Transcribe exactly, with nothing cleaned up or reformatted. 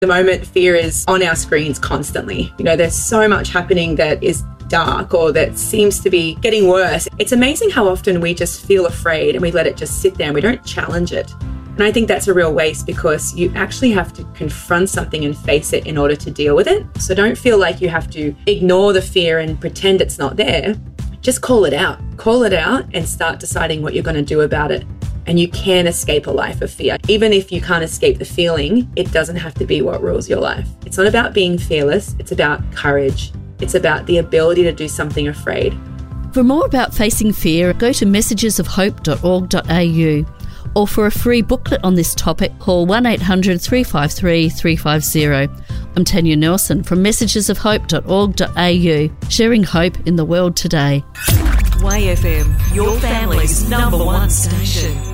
The moment fear is on our screens constantly. You know, there's so much happening that is dark or that seems to be getting worse. It's amazing how often we just feel afraid and we let it just sit there and we don't challenge it. And I think that's a real waste, because you actually have to confront something and face it in order to deal with it. So don't feel like you have to ignore the fear and pretend it's not there. Just call it out. Call it out and start deciding what you're going to do about it. And you can escape a life of fear. Even if you can't escape the feeling, it doesn't have to be what rules your life. It's not about being fearless. It's about courage. It's about the ability to do something afraid. For more about facing fear, go to messages of hope dot org dot a u. Or for a free booklet on this topic, call one eight hundred three five three three five zero. I'm Tanya Nelson from messages of hope dot org dot a u, sharing hope in the world today. Y F M, your family's number one station.